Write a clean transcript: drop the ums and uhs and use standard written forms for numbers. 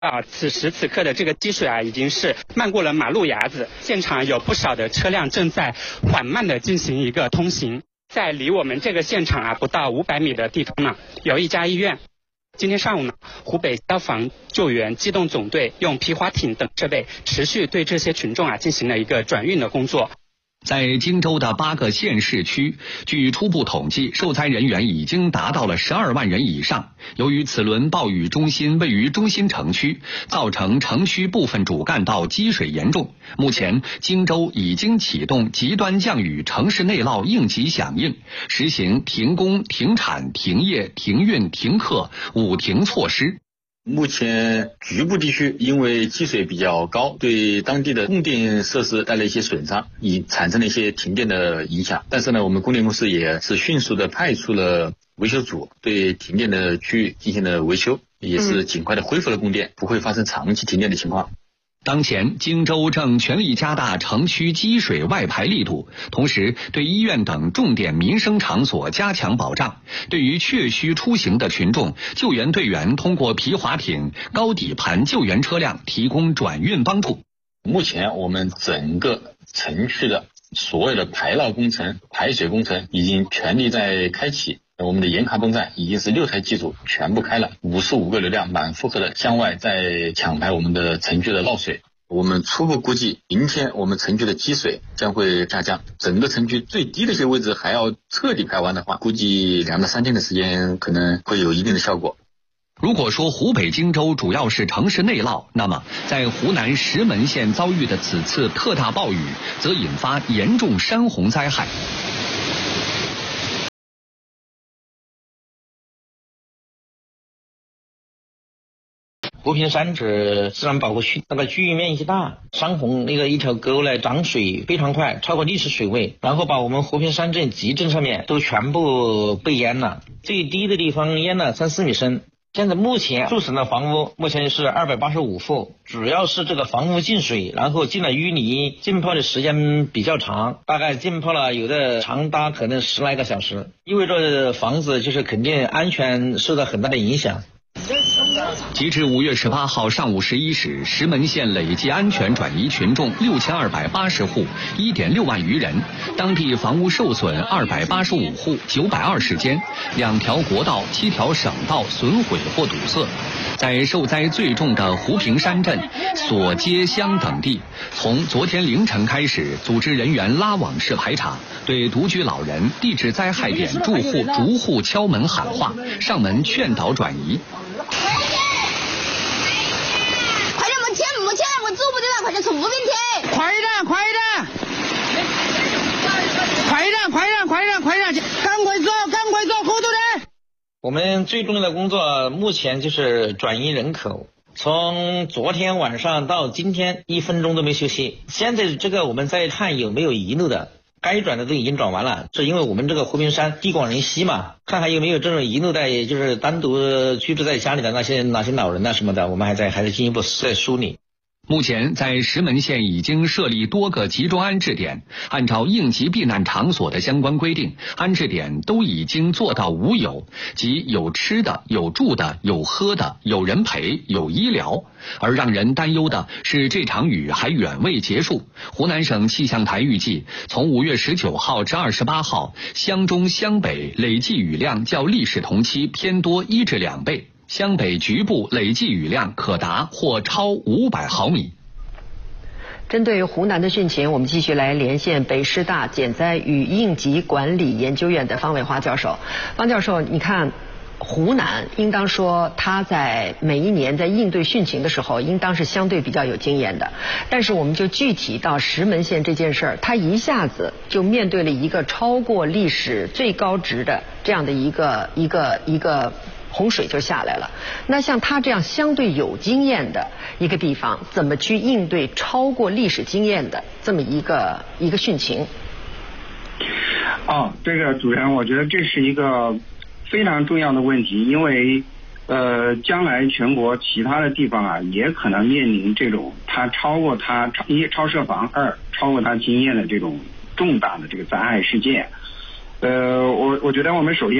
此时此刻的这个积水已经是漫过了马路牙子，现场有不少的车辆正在缓慢的进行一个通行。在离我们这个现场不到500米的地方呢，有一家医院。今天上午呢，湖北消防救援机动总队用皮划艇等设备持续对这些群众进行了一个转运的工作。 在荆州的8个县市区，据初步统计，受灾人员已经达到了12万人以上。由于此轮暴雨中心位于中心城区，造成城区部分主干道积水严重。目前，荆州已经启动极端降雨城市内涝应急响应，实行停工、停产、停业、停运、停课5停措施。 目前局部地区因为积水比较高，对当地的供电设施带来一些损伤，已产生了一些停电的影响。但是呢，我们供电公司也是迅速的派出了维修组，对停电的区域进行了维修，也是尽快的恢复了供电，不会发生长期停电的情况。 当前，荆州正全力加大城区积水外排力度，同时对医院等重点民生场所加强保障。对于确需出行的群众，救援队员通过皮划艇、高底盘救援车辆提供转运帮助。 目前我们整个城区的所有的排涝工程、排水工程已经全力在开启。我们的盐卡泵站已经是6台机组全部开了，55个流量满负荷的向外在抢排我们的城区的涝水。我们初步估计，明天我们城区的积水将会下降，整个城区最低的一些位置还要彻底排完的话，估计2到3天的时间可能会有一定的效果。 如果说湖北荆州主要是城市内涝，那么在湖南石门县遭遇的此次特大暴雨，则引发严重山洪灾害。 湖平山是自然保护区，那个区域面积大，山洪一条沟呢涨水非常快，超过历史水位，然后把我们湖平山镇集镇上面都全部被淹了，最低的地方淹了3-4米深。现在目前筑成的房屋目前是285户，主要是这个房屋进水，然后进了淤泥，浸泡的时间比较长，大概浸泡了有的长达可能10来个小时，意味着房子就是肯定安全受到很大的影响。 截至5月18号上午11时，石门县累计安全转移群众6280户，1.6万余人，当地房屋受损285户，920间，2条国道、7条省道损毁或堵塞。在受灾最重的湖平山镇、索街乡等地，从昨天凌晨开始，组织人员拉网式排查，对独居老人、地质灾害点住户逐户敲门喊话，上门劝导转移。 没钱，我走不得了，快点从湖边贴。 快点，赶快走，后头的。 我们最重要的工作目前就是转移人口，从昨天晚上到今天1分钟都没休息。现在这个我们在看有没有遗漏的，该转的都已经转完了，是因为我们这个湖平山地广人稀嘛，看还有没有这种遗漏的，也就是单独居住在家里的哪些老人什么的，我们还在进一步在梳理。 目前在石门县已经设立多个集中安置点，按照应急避难场所的相关规定，安置点都已经做到无有，即有吃的、有住的、有喝的、有人陪、有医疗。而让人担忧的是，这场雨还远未结束。湖南省气象台预计，从5月19号至28号，湘中、湘北累计雨量较历史同期偏多1至2倍。湘北局部累计雨量可达或超500毫米。 针对湖南的汛情，我们继续来连线北师大减灾与应急管理研究院的方伟华教授。方教授，你看湖南应当说他在每一年在应对汛情的时候应当是相对比较有经验的，但是我们就具体到石门县这件事儿，他一下子就面对了一个超过历史最高值的这样的一个洪水就下来了。那像他这样相对有经验的一个地方，怎么去应对超过历史经验的这么一个汛情？ 这个主持人，我觉得这是一个非常重要的问题，因为将来全国其他的地方也可能面临这种它超设防，2超过它经验的这种重大的这个灾害事件。我觉得我们首先